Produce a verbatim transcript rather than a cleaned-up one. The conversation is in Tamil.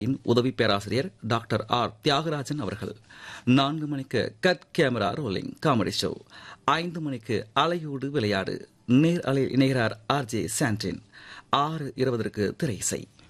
உதவி பேராசிரியர் டாக்டர் ஆர் தியாகராஜன் அவர்கள். நான்கு மணிக்கு cut camera rolling comedy show. ஐந்து மணிக்கு அலையோடு விளையாடு நேர் அலையில் இணைகிறார் ஆர் ஜே சாண்டின். ஆறு இருபதற்கு திரை இசை.